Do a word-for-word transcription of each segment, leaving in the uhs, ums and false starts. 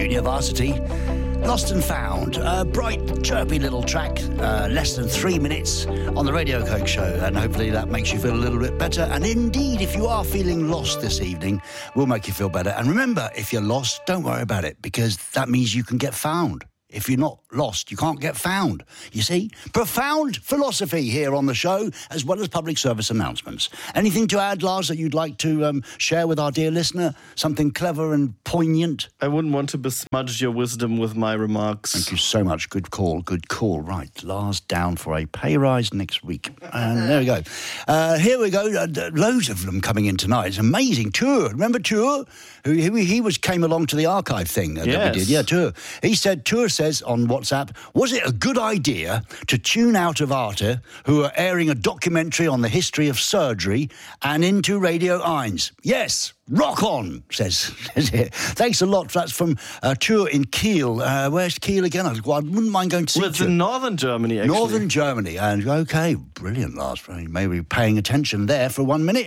Junior Varsity. Lost and Found, a bright, chirpy little track, uh, less than three minutes on the Radio Coke show, and hopefully that makes you feel a little bit better. And indeed, if you are feeling lost this evening, we'll make you feel better. And remember, if you're lost, don't worry about it, because that means you can get found. If you're not lost, you can't get found. You see? Profound philosophy here on the show, as well as public service announcements. Anything to add, Lars, that you'd like to um, share with our dear listener? Something clever and poignant? I wouldn't want to besmudge your wisdom with my remarks. Thank you so much. Good call, good call. Right, Lars down for a pay rise next week. And there we go. Uh, here we go. Uh, loads of them coming in tonight. It's amazing. Tour. Remember Tour? Who he, he was came along to the archive thing uh, yes. that we did. Yeah, Tour. He said, Tour says on WhatsApp, was it a good idea to tune out of Arte, who are airing a documentary on the history of surgery, and into Radio Eins? Yes. Rock on, says, says it. Thanks a lot. That's from a tour in Kiel. Uh, where's Kiel again? I, well, I wouldn't mind going to see Well, it's in northern Germany, actually. Northern Germany. And, okay, brilliant, Lars. Maybe paying attention there for one minute.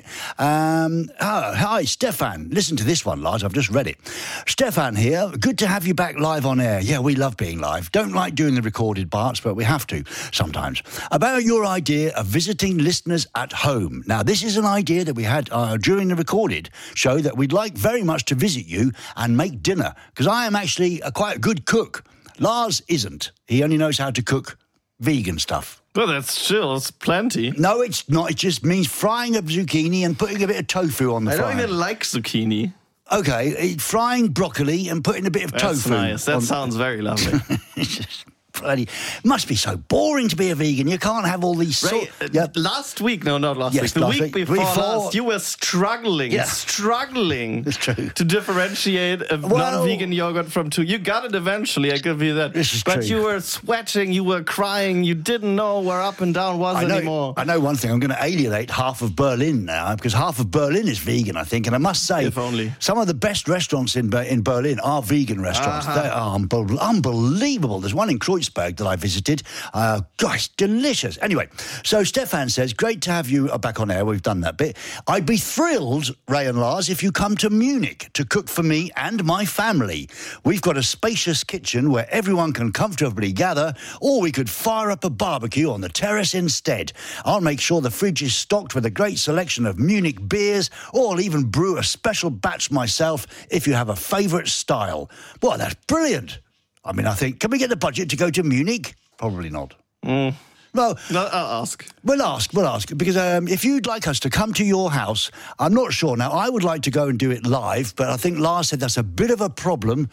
Um, oh, hi, Stefan. Listen to this one, Lars. I've just read it. Stefan here. Good to have you back live on air. Yeah, we love being live. Don't like doing the recorded parts, but we have to sometimes. About your idea of visiting listeners at home. Now, this is an idea that we had uh, during the recorded show that we'd like very much to visit you and make dinner, because I am actually a quite a good cook. Lars isn't. He only knows how to cook vegan stuff. Well, that's still, it's plenty. No, it's not. It just means frying a zucchini and putting a bit of tofu on the I fire. don't even like zucchini. Okay, frying broccoli and putting a bit of That's tofu. nice. That on... sounds very lovely. It's just bloody... Must be so boring to be a vegan. You can't have all these... So... Ray, uh, yeah. Last week, no, not last Yes, week, the last week week. before, Before- last, you were struggling, Yeah. struggling It's true. to differentiate a Well- non-vegan yogurt from two. You got it eventually, I give you that. This is but true. you were sweating, you were crying, you didn't know where up and down was I know, anymore. I know one thing. I'm going to alienate half of Berlin now, because half of Berlin is vegan, I think. And I must say, If only. some of the best restaurants in Ber- in Berlin are vegan restaurants. Uh-huh. They are unbe- unbelievable. There's one in Kreuzberg that I visited. Uh, gosh, delicious. Anyway, so Stefan says, great to have you back on air. We've done that bit. I'd be thrilled, Ray and Lars, if you come to Munich to cook for me and my family. We've got a spacious kitchen where everyone can comfortably gather, or we could fire up a barbecue on the terrace instead. I'll make sure the fridge is stocked with a great selection of Munich beers, or I'll even brew a special batch myself if you have a favourite style. Well, that's brilliant. I mean, I think, can we get the budget to go to Munich? Probably not. Mm. Well, No, I'll ask. We'll ask, we'll ask, because um, if you'd like us to come to your house, I'm not sure. Now, I would like to go and do it live, but I think Lars said that's a bit of a problem,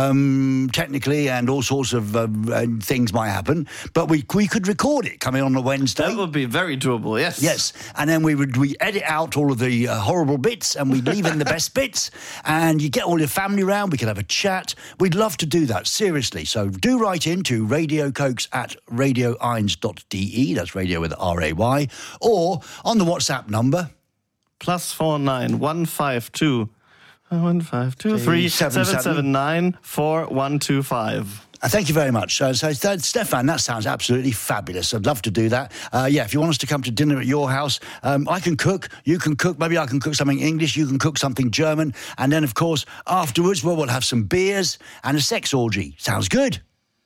um, technically, and all sorts of um, things might happen. But we we could record it coming on a Wednesday. That would be very doable, yes. Yes, and then we would we edit out all of the uh, horrible bits, and we'd leave in the best bits, and you get all your family round. We could have a chat. We'd love to do that, seriously. So do write in to radiocokes at radio eins dot de. That's radio with R A Y, or on the WhatsApp number Plus four nine one five two one five two three seven seven nine four one two five. Uh, thank you very much. Uh, so, uh, Stefan, that sounds absolutely fabulous. I'd love to do that. Uh, yeah, if you want us to come to dinner at your house, um, I can cook, you can cook, maybe I can cook something English, you can cook something German, and then, of course, afterwards, well, we'll have some beers and a sex orgy. Sounds good.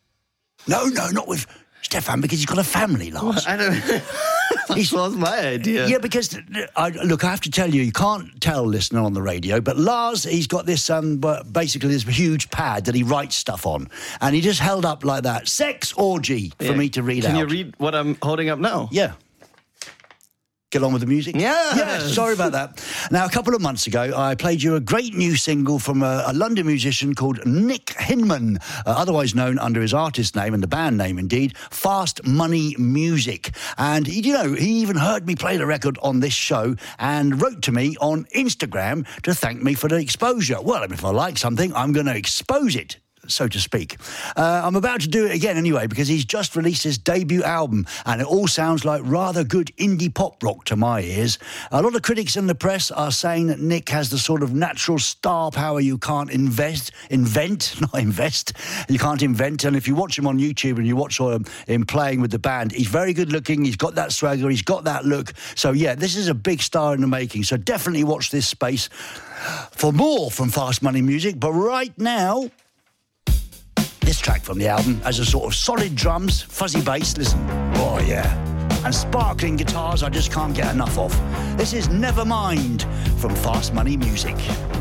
No, no, not with Stefan, because he's got a family, Lars. I don't That was my idea. Yeah, because, I, look, I have to tell you, you can't tell listener on the radio, but Lars, he's got this, um, basically this huge pad that he writes stuff on, and he just held up like that, sex orgy, for Yeah. me to read Can out. you read what I'm holding up now? Yeah. Get on with the music? Yes. Yeah, sorry about that. Now, a couple of months ago, I played you a great new single from a, a London musician called Nick Hinman, uh, otherwise known under his artist name and the band name, indeed, Fast Money Music. And, you know, he even heard me play the record on this show and wrote to me on Instagram to thank me for the exposure. Well, if I like something, I'm going to expose it, so to speak. Uh, I'm about to do it again anyway, because he's just released his debut album, and it all sounds like rather good indie pop rock to my ears. A lot of critics in the press are saying that Nick has the sort of natural star power you can't invest, invent, not invest, you can't invent. And if you watch him on YouTube and you watch him, him playing with the band, he's very good looking, he's got that swagger, he's got that look. So yeah, this is a big star in the making. So definitely watch this space for more from Fast Money Music. But right now, track from the album has a sort of solid drums, fuzzy bass, listen, oh yeah, and sparkling guitars I just can't get enough of. This is Nevermind from Fast Money Music.